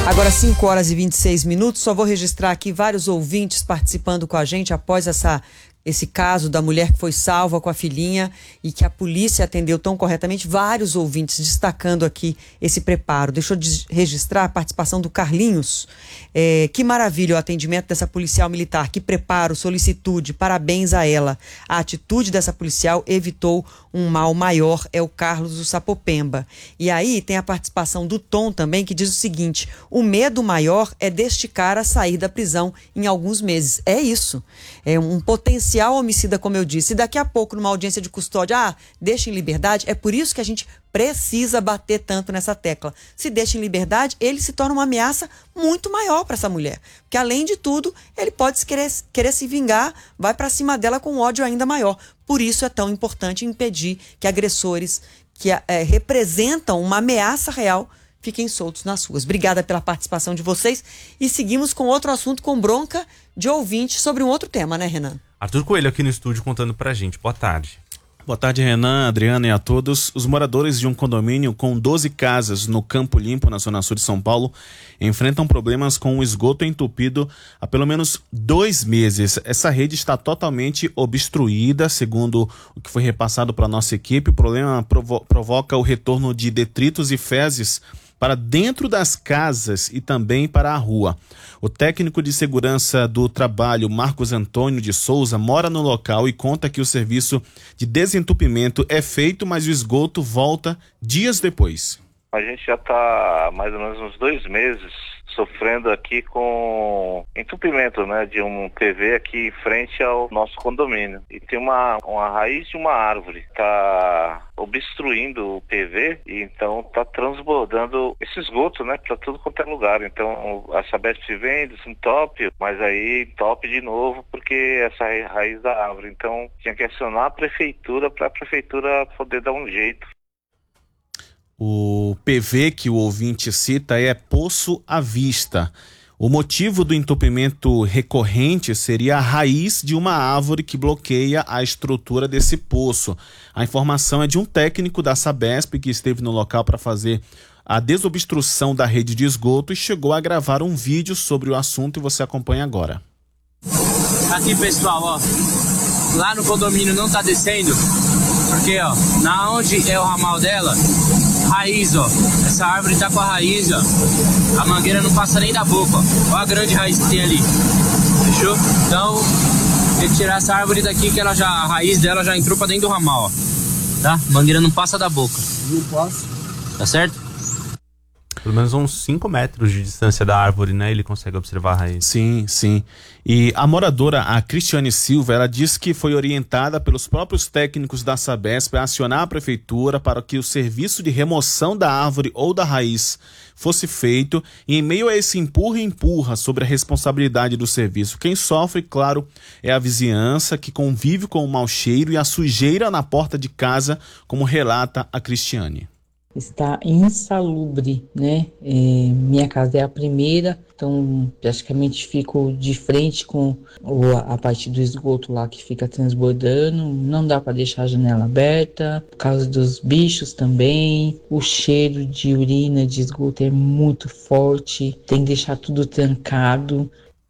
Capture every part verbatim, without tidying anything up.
Agora cinco horas e vinte e seis minutos, só vou registrar aqui vários ouvintes participando com a gente após essa, esse caso da mulher que foi salva com a filhinha e que a polícia atendeu tão corretamente. Vários ouvintes destacando aqui esse preparo. Deixa eu registrar a participação do Carlinhos. É, que maravilha o atendimento dessa policial militar, que preparo, solicitude, parabéns a ela. A atitude dessa policial evitou um mal maior, é o Carlos do Sapopemba. E aí tem a participação do Tom também, que diz o seguinte: o medo maior é deste cara sair da prisão em alguns meses. É isso, é um potencial homicida, como eu disse, e daqui a pouco numa audiência de custódia, ah, deixa em liberdade. É por isso que a gente precisa bater tanto nessa tecla. Se deixa em liberdade, ele se torna uma ameaça muito maior para essa mulher. Porque, além de tudo, ele pode querer, querer se vingar, vai para cima dela com ódio ainda maior. Por isso é tão importante impedir que agressores que é, representam uma ameaça real fiquem soltos nas ruas. Obrigada pela participação de vocês. E seguimos com outro assunto, com bronca de ouvinte sobre um outro tema, né, Renan? Arthur Coelho aqui no estúdio contando pra gente. Boa tarde. Boa tarde, Renan, Adriana e a todos. Os moradores de um condomínio com doze casas no Campo Limpo, na zona sul de São Paulo, enfrentam problemas com o esgoto entupido há pelo menos dois meses. Essa rede está totalmente obstruída, segundo o que foi repassado para a nossa equipe. O problema provo- provoca o retorno de detritos e fezes para dentro das casas e também para a rua. O técnico de segurança do trabalho, Marcos Antônio de Souza, mora no local e conta que o serviço de desentupimento é feito, mas o esgoto volta dias depois. A gente já está há mais ou menos uns dois meses sofrendo aqui com entupimento, né, de um P V aqui em frente ao nosso condomínio. E tem uma, uma raiz de uma árvore que está obstruindo o P V e então está transbordando esse esgoto, né, para tudo quanto é lugar. Então a Sabesp vem, desentope, mas aí entope de novo porque essa raiz da árvore. Então tinha que acionar a prefeitura para a prefeitura poder dar um jeito. O P V que o ouvinte cita é Poço à Vista. O motivo do entupimento recorrente seria a raiz de uma árvore que bloqueia a estrutura desse poço. A informação é de um técnico da Sabesp que esteve no local para fazer a desobstrução da rede de esgoto e chegou a gravar um vídeo sobre o assunto e você acompanha agora. Aqui, pessoal, ó, lá no condomínio não tá descendo, porque, ó, na onde é o ramal dela, raiz, ó, essa árvore tá com a raiz, ó, a mangueira não passa nem da boca, ó, ó a grande raiz que tem ali, fechou? Então, tem que tirar essa árvore daqui que ela já, a raiz dela já entrou pra dentro do ramal, ó, tá? A mangueira não passa da boca. Não passa. Tá certo? Pelo menos uns cinco metros de distância da árvore, né? Ele consegue observar a raiz. Sim, sim. E a moradora, a Cristiane Silva, ela diz que foi orientada pelos próprios técnicos da Sabesp a acionar a prefeitura para que o serviço de remoção da árvore ou da raiz fosse feito. E em meio a esse empurra e empurra sobre a responsabilidade do serviço, quem sofre, claro, é a vizinhança que convive com o mau cheiro e a sujeira na porta de casa, como relata a Cristiane. Está insalubre, né? É, minha casa é a primeira, então praticamente fico de frente com o, a parte do esgoto lá que fica transbordando. Não dá para deixar a janela aberta, por causa dos bichos também. O cheiro de urina, de esgoto é muito forte, tem que deixar tudo trancado.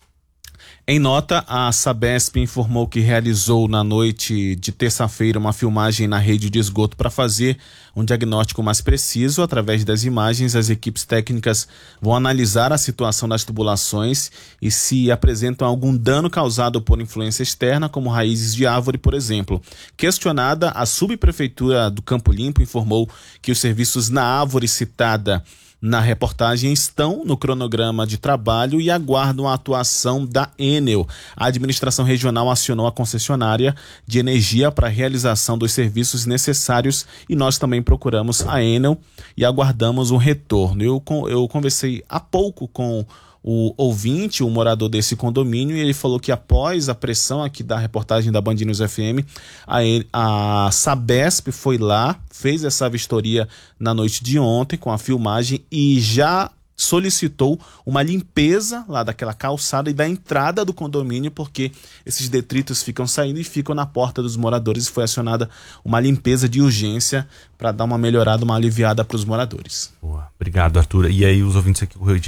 Em nota, a Sabesp informou que realizou na noite de terça-feira uma filmagem na rede de esgoto para fazer um diagnóstico mais preciso. Através das imagens, as equipes técnicas vão analisar a situação das tubulações e se apresentam algum dano causado por influência externa, como raízes de árvore, por exemplo. Questionada, a subprefeitura do Campo Limpo informou que os serviços na árvore citada na reportagem estão no cronograma de trabalho e aguardam a atuação da Enel. A administração regional acionou a concessionária de energia para a realização dos serviços necessários e nós também procuramos a Enel e aguardamos um retorno. Eu, eu conversei há pouco com o ouvinte, o morador desse condomínio, e ele falou que após a pressão aqui da reportagem da Band News F M, a, a Sabesp foi lá, fez essa vistoria na noite de ontem com a filmagem e já solicitou uma limpeza lá daquela calçada e da entrada do condomínio, porque esses detritos ficam saindo e ficam na porta dos moradores, e foi acionada uma limpeza de urgência para dar uma melhorada, uma aliviada para os moradores. Boa, obrigado, Arthur. E aí os ouvintes aqui